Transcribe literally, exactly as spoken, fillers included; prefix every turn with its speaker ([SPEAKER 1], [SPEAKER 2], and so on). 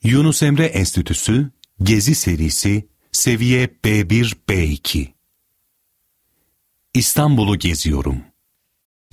[SPEAKER 1] Yunus Emre Enstitüsü Gezi Serisi Seviye B bir B iki. İstanbul'u geziyorum.